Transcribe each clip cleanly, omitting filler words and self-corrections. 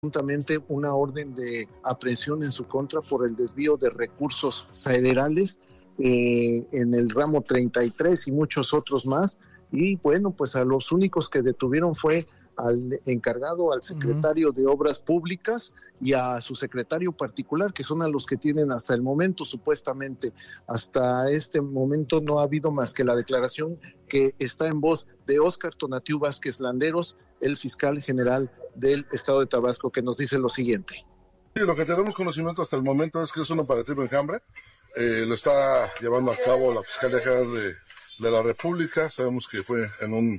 juntamente una orden de aprehensión en su contra por el desvío de recursos federales en el ramo 33 y muchos otros más. Y bueno, pues a los únicos que detuvieron fue al encargado, al secretario de Obras Públicas y a su secretario particular, que son a los que tienen hasta el momento, supuestamente. Hasta este momento no ha habido más que la declaración que está en voz de Óscar Tonatiuh Vázquez Landeros, el fiscal general del estado de Tabasco, que nos dice lo siguiente. Sí, lo que tenemos conocimiento hasta el momento es que es un operativo enjambre, lo está llevando a cabo la Fiscalía General de la República. Sabemos que fue en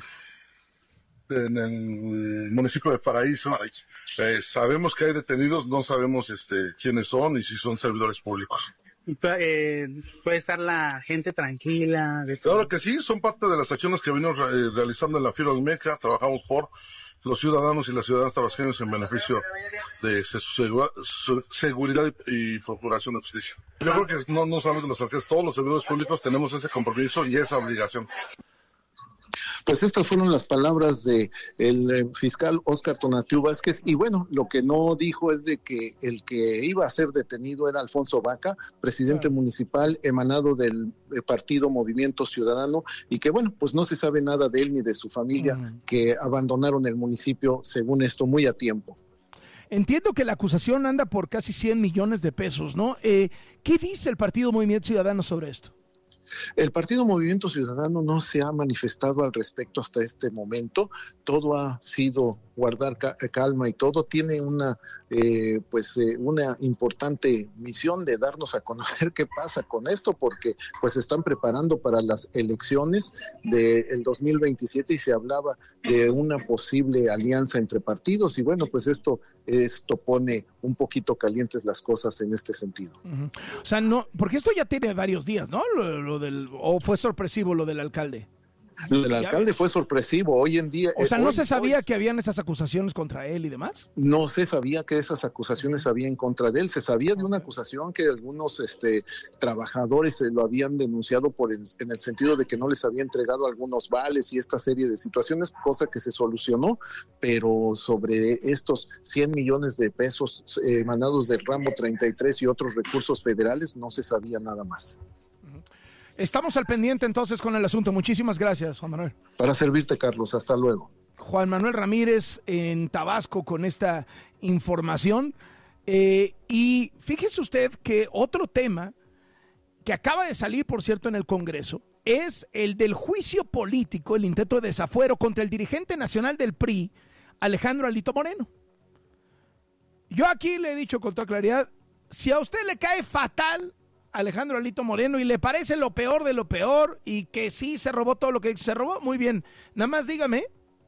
el municipio de Paraíso. Sabemos que hay detenidos, no sabemos quiénes son y si son servidores públicos. ¿Puede estar la gente tranquila? De todo? Claro que sí, son parte de las acciones que venimos realizando en la FIRA Olmeca. Trabajamos por los ciudadanos y las ciudadanas tabasqueños en beneficio de su seguridad y procuración de justicia. Yo creo que no solamente los alcaldes, todos los servidores públicos tenemos ese compromiso y esa obligación. Pues estas fueron las palabras de el fiscal Óscar Tonatiuh Vázquez, y bueno, lo que no dijo es de que el que iba a ser detenido era Alfonso Vaca, presidente municipal emanado del partido Movimiento Ciudadano, y que bueno, pues no se sabe nada de él ni de su familia, que abandonaron el municipio, según esto, muy a tiempo. Entiendo que la acusación anda por casi 100 millones de pesos, ¿no? ¿Qué dice el partido Movimiento Ciudadano sobre esto? El partido Movimiento Ciudadano no se ha manifestado al respecto hasta este momento. Todo ha sido guardar calma y todo. Tiene una importante misión de darnos a conocer qué pasa con esto, porque pues se están preparando para las elecciones del 2027 y se hablaba de una posible alianza entre partidos, y bueno, pues esto pone un poquito calientes las cosas en este sentido. O sea, no, porque esto ya tiene varios días, ¿no? ¿O fue sorpresivo lo del alcalde? Lo del alcalde fue sorpresivo. Hoy en día... O sea, ¿no se sabía que habían esas acusaciones contra él y demás? No se sabía que esas acusaciones había en contra de él. Se sabía de una acusación que algunos trabajadores lo habían denunciado en el sentido de que no les había entregado algunos vales y esta serie de situaciones, cosa que se solucionó, pero sobre estos 100 millones de pesos emanados del ramo 33 y otros recursos federales no se sabía nada más. Estamos al pendiente entonces con el asunto. Muchísimas gracias, Juan Manuel. Para servirte, Carlos. Hasta luego. Juan Manuel Ramírez en Tabasco con esta información. Y fíjese usted que otro tema que acaba de salir, por cierto, en el Congreso, es el del juicio político, el intento de desafuero contra el dirigente nacional del PRI, Alejandro Alito Moreno. Yo aquí le he dicho con toda claridad, si a usted le cae fatal Alejandro Alito Moreno y le parece lo peor de lo peor y que sí se robó todo lo que se robó, muy bien. Nada más dígame,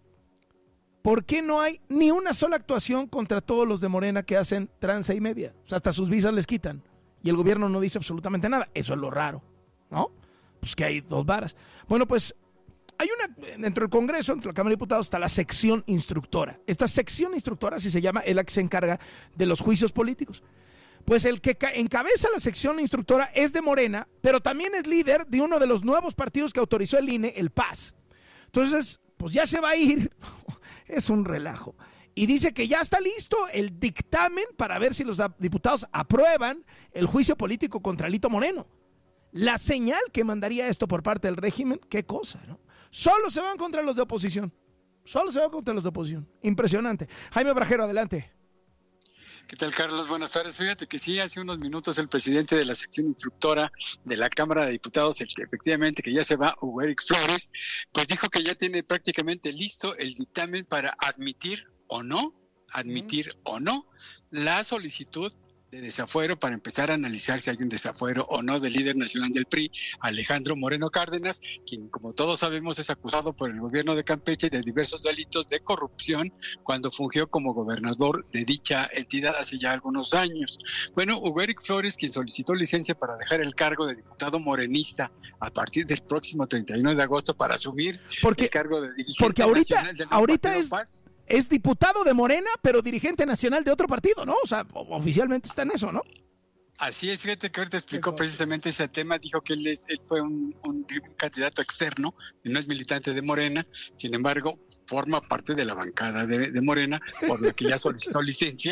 ¿por qué no hay ni una sola actuación contra todos los de Morena que hacen tranza y media? O sea, hasta sus visas les quitan y el gobierno no dice absolutamente nada. Eso es lo raro, ¿no? Pues que hay dos varas. Bueno, pues hay dentro del Congreso, dentro de la Cámara de Diputados, está la sección instructora. Esta sección instructora, así se llama, es la que se encarga de los juicios políticos. Pues el que encabeza la sección instructora es de Morena, pero también es líder de uno de los nuevos partidos que autorizó el INE, el PAS. Entonces, pues ya se va a ir. Es un relajo. Y dice que ya está listo el dictamen para ver si los diputados aprueban el juicio político contra Alito Moreno. La señal que mandaría esto por parte del régimen, qué cosa, ¿no? Solo se van contra los de oposición. Solo se van contra los de oposición. Impresionante. Jaime Brajero, adelante. ¿Qué tal, Carlos? Buenas tardes. Fíjate que sí, hace unos minutos el presidente de la sección instructora de la Cámara de Diputados, efectivamente que ya se va, Hugo Eric Flores, pues dijo que ya tiene prácticamente listo el dictamen para admitir o no la solicitud de desafuero para empezar a analizar si hay un desafuero o no del líder nacional del PRI, Alejandro Moreno Cárdenas, quien, como todos sabemos, es acusado por el gobierno de Campeche de diversos delitos de corrupción cuando fungió como gobernador de dicha entidad hace ya algunos años. Bueno, Hugo Eric Flores, quien solicitó licencia para dejar el cargo de diputado morenista a partir del próximo 31 de agosto para asumir el cargo de dirigente nacional del Partido Paz. Es diputado de Morena, pero dirigente nacional de otro partido, ¿no? O sea, oficialmente está en eso, ¿no? Así es, fíjate que ahorita explicó precisamente ese tema, dijo que él fue un candidato externo, y no es militante de Morena, sin embargo, forma parte de la bancada de Morena, por lo que ya solicitó licencia